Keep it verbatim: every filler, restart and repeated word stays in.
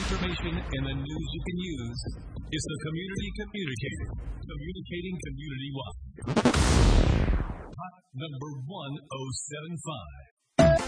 information and the news you can use is the Community Communicator. Communicating community-wide. Hot number one oh seven five.